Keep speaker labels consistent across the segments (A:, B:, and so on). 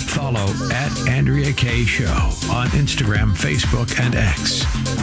A: Follow at Andrea Kaye Show on Instagram, Facebook, and X.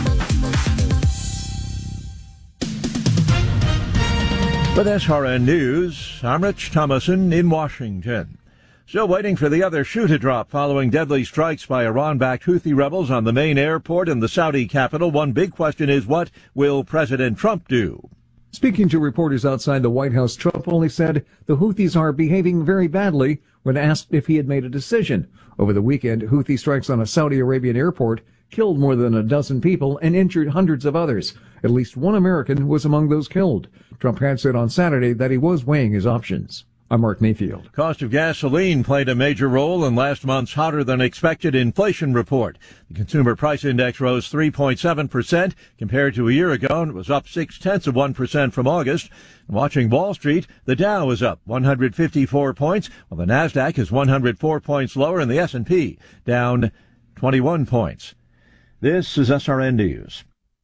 B: With SRN News, I'm Rich Thomason in Washington. Still waiting for the other shoe to drop following deadly strikes by Iran-backed Houthi rebels on the main airport in the Saudi capital. One big question is, what will President Trump do?
C: Speaking to reporters outside the White House, Trump only said the Houthis are behaving very badly when asked if he had made a decision. Over the weekend, Houthi strikes on a Saudi Arabian airport killed more than a dozen people and injured hundreds of others. At least one American was among those killed. Trump had said on Saturday that he was weighing his options. I'm Mark Mayfield.
B: Cost of gasoline played a major role in last month's hotter-than-expected inflation report. The Consumer Price Index rose 3.7% compared to a year ago, and it was up 0.6% from August. Watching Wall Street, the Dow is up 154 points, while the Nasdaq is 104 points lower, and the S&P down 21 points. This is SRN News.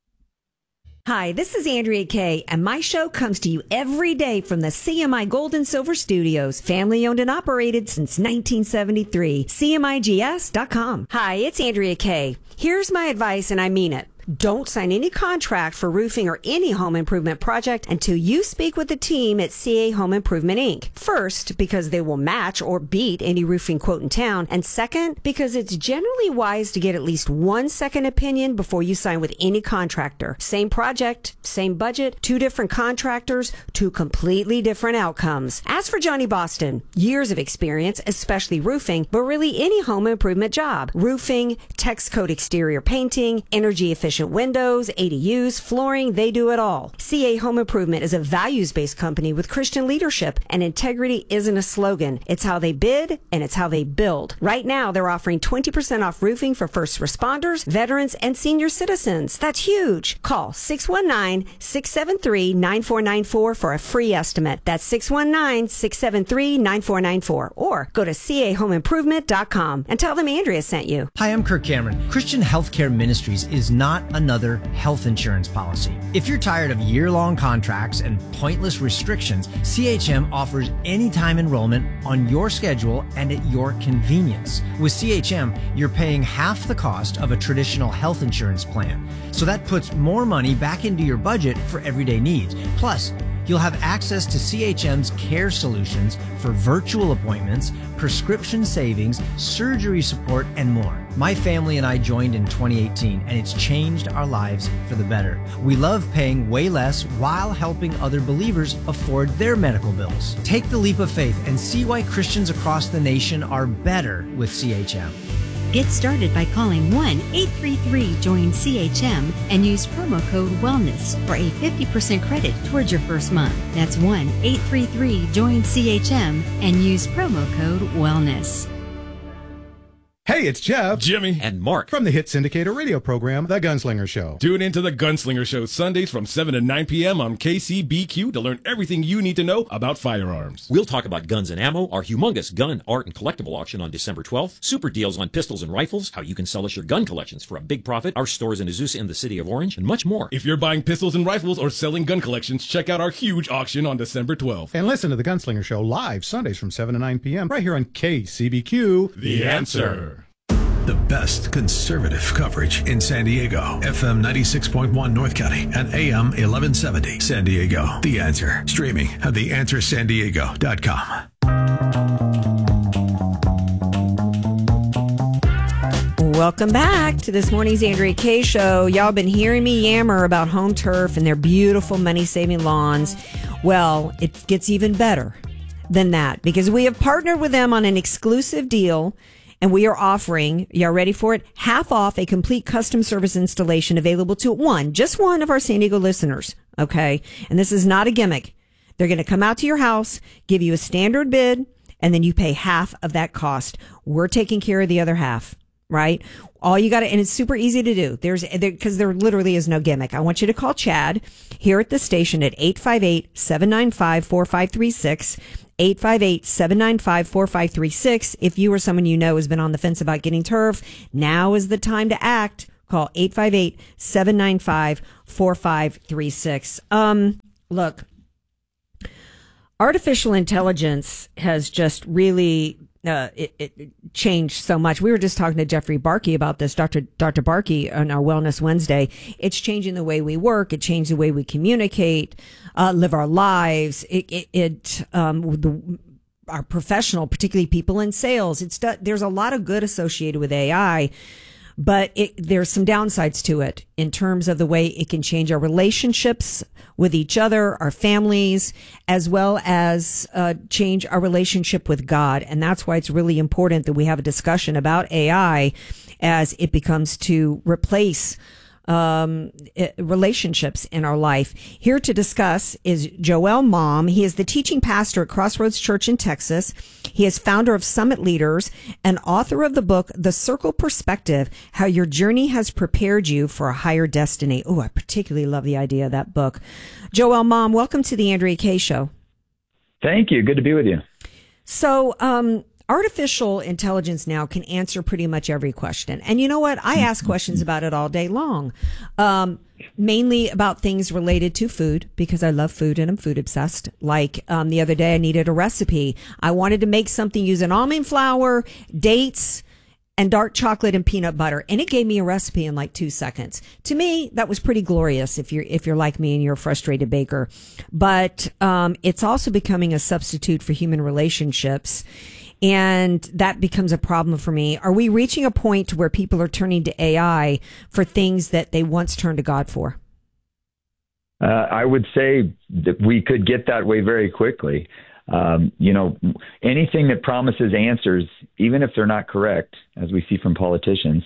D: Hi, this is Andrea Kaye, and my show comes to you every day from the CMI Gold and Silver Studios, family owned and operated since 1973. CMIGS.com. Hi, it's Andrea Kaye. Here's my advice, and I mean it. Don't sign any contract for roofing or any home improvement project until you speak with the team at CA Home Improvement, Inc. First, because they will match or beat any roofing quote in town. And second, because it's generally wise to get at least one second opinion before you sign with any contractor. Same project, same budget, two different contractors, two completely different outcomes. As for Johnny Boston, years of experience, especially roofing, but really any home improvement job. Roofing, text code exterior painting, energy efficient windows, ADUs, flooring, they do it all. CA Home Improvement is a values-based company with Christian leadership, and integrity isn't a slogan. It's how they bid, and it's how they build. Right now, they're offering 20% off roofing for first responders, veterans, and senior citizens. That's huge. Call 619-673-9494 for a free estimate. That's 619-673-9494. Or go to cahomeimprovement.com and tell them Andrea sent you.
E: Hi, I'm Kirk Cameron. Christian Healthcare Ministries is not another health insurance policy. If you're tired of year-long contracts and pointless restrictions, CHM offers anytime enrollment on your schedule and at your convenience. With CHM, you're paying half the cost of a traditional health insurance plan. So that puts more money back into your budget for everyday needs. Plus, you'll have access to CHM's care solutions for virtual appointments, prescription savings, surgery support, and more. My family and I joined in 2018, and it's changed our lives for the better. We love paying way less while helping other believers afford their medical bills. Take the leap of faith and see why Christians across the nation are better with CHM.
F: Get started by calling 1-833-JOIN-CHM and use promo code WELLNESS for a 50% credit towards your first month. That's 1-833-JOIN-CHM and use promo code WELLNESS.
G: Hey, it's Jeff,
H: Jimmy,
G: and Mark from the hit syndicator radio program, The Gunslinger Show.
H: Tune into The Gunslinger Show Sundays from 7 to 9 p.m. on KCBQ to learn everything you need to know about firearms.
I: We'll talk about guns and ammo, our humongous gun, art, and collectible auction on December 12th, super deals on pistols and rifles, how you can sell us your gun collections for a big profit, our stores in Azusa in the city of Orange, and much more.
H: If you're buying pistols and rifles or selling gun collections, check out our huge auction on December 12th.
G: And listen to The Gunslinger Show live Sundays from 7 to 9 p.m. right here on KCBQ.
H: The Answer.
A: The best conservative coverage in San Diego. FM 96.1 North County and AM 1170 San Diego. The Answer. Streaming at theanswersandiego.com.
D: Welcome back to this morning's Andrea Kaye Show. Y'all been hearing me yammer about Home Turf and their beautiful money-saving lawns. Well, it gets even better than that because we have partnered with them on an exclusive deal. And we are offering, y'all ready for it? Half off a complete custom service installation available to just one of our San Diego listeners. Okay. And this is not a gimmick. They're going to come out to your house, give you a standard bid, and then you pay half of that cost. We're taking care of the other half, right? All you got to, and it's super easy to do. Because there literally is no gimmick. I want you to call Chad here at the station at 858-795-4536. 858-795-4536. If you or someone you know has been on the fence about getting turf, now is the time to act. Call 858-795-4536. Look, artificial intelligence has just really it changed so much. We were just talking to Jeffrey Barkey about this, Dr. Barkey, on our Wellness Wednesday. It's changing the way we work. It changed the way we communicate, live our lives. Our professional, particularly people in sales. There's a lot of good associated with AI, but there's some downsides to it in terms of the way it can change our relationships with each other, our families, as well as change our relationship with God. And that's why it's really important that we have a discussion about AI as it becomes to replace relationships in our life. Here to discuss is Joel Malm. He is the teaching pastor at Crossroads Church in Texas. He is founder of Summit Leaders and author of the book, The Circle Perspective, How Your Journey Has Prepared You for a Higher Destiny. Oh, I particularly love the idea of that book. Joel Malm, welcome to the Andrea Kaye Show.
J: Thank you. Good to be with you.
D: So, artificial intelligence now can answer pretty much every question. And you know what? I ask questions about it all day long, mainly about things related to food, because I love food and I'm food obsessed. Like the other day, I needed a recipe. I wanted to make something using almond flour, dates, and dark chocolate and peanut butter. And it gave me a recipe in like 2 seconds. To me, that was pretty glorious if you're like me and you're a frustrated baker. But it's also becoming a substitute for human relationships. And that becomes a problem for me. Are we reaching a point where people are turning to AI for things that they once turned to God for?
J: I would say that we could get that way very quickly. Anything that promises answers, even if they're not correct, as we see from politicians,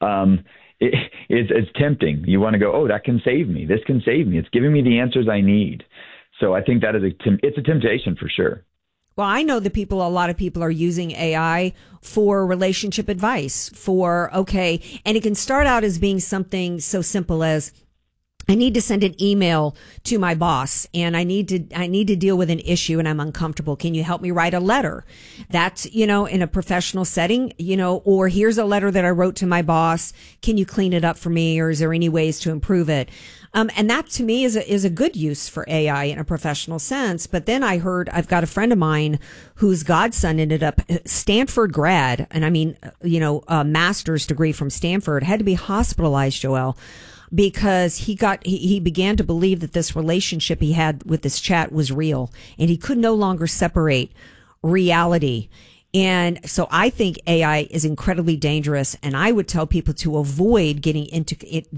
J: it's tempting. You want to go, oh, that can save me. This can save me. It's giving me the answers I need. So I think that it's a temptation for sure.
D: Well, I know that a lot of people are using AI for relationship advice and it can start out as being something so simple as, I need to send an email to my boss and I need to deal with an issue and I'm uncomfortable. Can you help me write a letter? That's, in a professional setting, or here's a letter that I wrote to my boss. Can you clean it up for me? Or is there any ways to improve it? And that to me is a good use for AI in a professional sense. But then I've got a friend of mine whose godson ended up Stanford grad. And I mean, a master's degree from Stanford, had to be hospitalized, Joel, because he began to believe that this relationship he had with this chat was real and he could no longer separate reality. And so I think AI is incredibly dangerous. And I would tell people to avoid getting into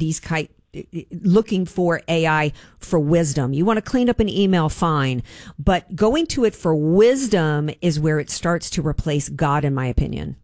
D: looking for AI for wisdom. You want to clean up an email, fine, but going to it for wisdom is where it starts to replace God, in my opinion.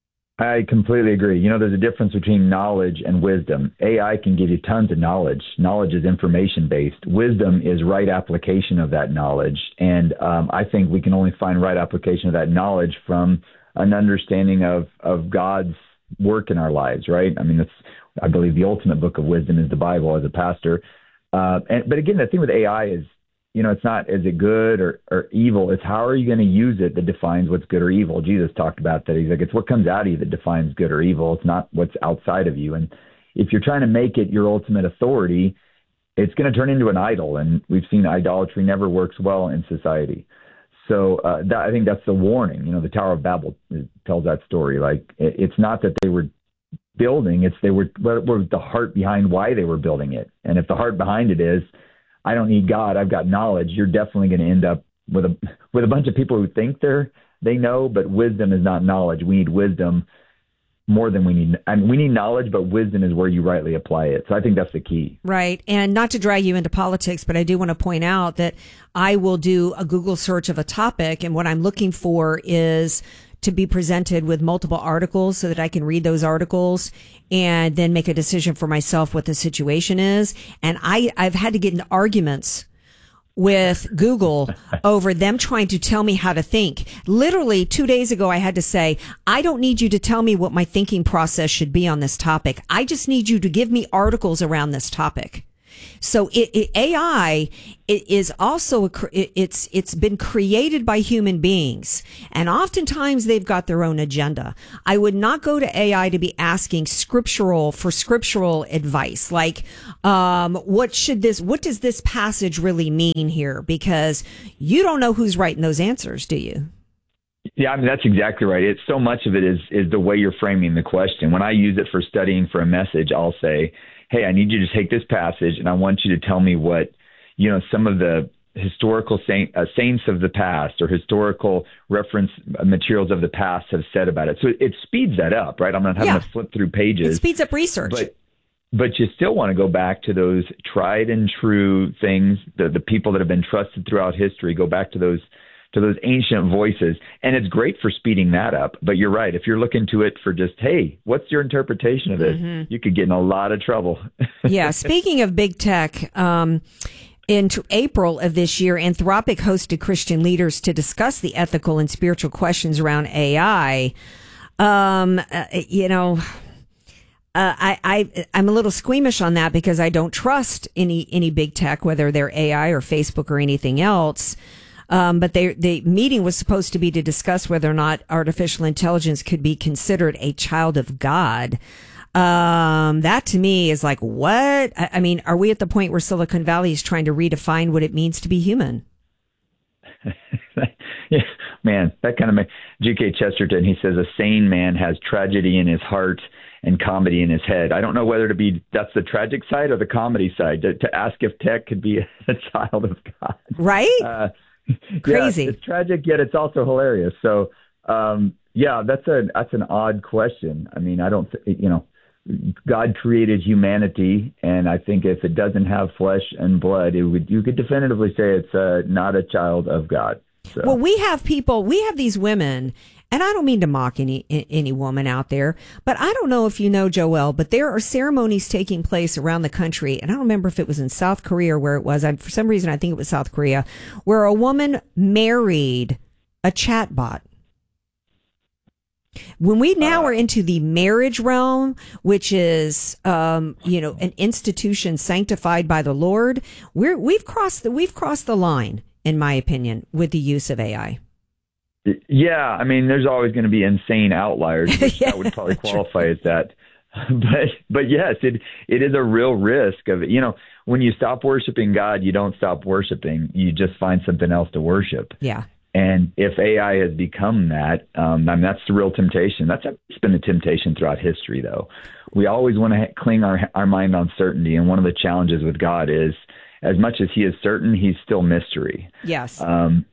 J: I completely agree. There's a difference between knowledge and wisdom. AI can give you tons of knowledge. Knowledge is information-based. Wisdom is right application of that knowledge. And I think we can only find right application of that knowledge from an understanding of God's work in our lives, right? I mean, I believe the ultimate book of wisdom is the Bible as a pastor. But again, the thing with AI is, it's not, is it good or evil? It's how are you going to use it that defines what's good or evil. Jesus talked about that. He's like, it's what comes out of you that defines good or evil. It's not what's outside of you. And if you're trying to make it your ultimate authority, it's going to turn into an idol. And we've seen idolatry never works well in society. So I think that's the warning. The Tower of Babel tells that story. Like, it's not that they were building, it's what was the heart behind why they were building it. And if the heart behind it is, I don't need God, I've got knowledge, you're definitely going to end up with a bunch of people who think they know, but wisdom is not knowledge. We need wisdom more than we need. And we need knowledge, but wisdom is where you rightly apply it. So I think that's the key.
D: Right. And not to drag you into politics, but I do want to point out that I will do a Google search of a topic, and what I'm looking for is to be presented with multiple articles so that I can read those articles and then make a decision for myself what the situation is. And I've had to get into arguments with Google over them trying to tell me how to think. Literally 2 days ago, I had to say, I don't need you to tell me what my thinking process should be on this topic. I just need you to give me articles around this topic. So AI is also it's been created by human beings, and oftentimes they've got their own agenda. I would not go to AI to be asking scriptural advice, like what does this passage really mean here? Because you don't know who's writing those answers, do you?
J: Yeah, I mean, that's exactly right. It's so much of it is the way you're framing the question. When I use it for studying for a message, I'll say, hey, I need you to take this passage and I want you to tell me what, some of the historical saints of the past or historical reference materials of the past have said about it. So it speeds that up, right? I'm not having to flip through pages.
D: It speeds up research.
J: But you still want to go back to those tried and true things, the people that have been trusted throughout history, go back to those ancient voices. And it's great for speeding that up. But you're right. If you're looking to it for just, hey, what's your interpretation of this? Mm-hmm. You could get in a lot of trouble.
D: Yeah. Speaking of big tech, in April of this year, Anthropic hosted Christian leaders to discuss the ethical and spiritual questions around AI. I'm a little squeamish on that because I don't trust any big tech, whether they're AI or Facebook or anything else. But the meeting was supposed to be to discuss whether or not artificial intelligence could be considered a child of God. That to me is like, what? I mean, are we at the point where Silicon Valley is trying to redefine what it means to be human?
J: Yeah, man, that kind of G.K. Chesterton, he says, a sane man has tragedy in his heart and comedy in his head. I don't know whether that's the tragic side or the comedy side, to ask if tech could be a child of God.
D: Right? Crazy.
J: Yeah, it's tragic, yet it's also hilarious. So, that's an odd question. I mean, I don't, God created humanity, and I think if it doesn't have flesh and blood, you could definitively say it's not a child of God. So.
D: Well, we have these women, and I don't mean to mock any woman out there, but I don't know if you know, Joel, but there are ceremonies taking place around the country, and I don't remember if it was in South Korea or where it was. For some reason, I think it was South Korea, where a woman married a chatbot. When we now are into the marriage realm, which is, an institution sanctified by the Lord, we've crossed the line, in my opinion, with the use of AI.
J: Yeah, I mean, there's always going to be insane outliers, which I would probably qualify as that. But yes, it is a real risk of, when you stop worshiping God, you don't stop worshiping. You just find something else to worship.
D: Yeah.
J: And if AI has become that, that's the real temptation. It's been a temptation throughout history, though. We always want to cling our mind on certainty. And one of the challenges with God is, as much as he is certain, he's still mystery.
D: Yes.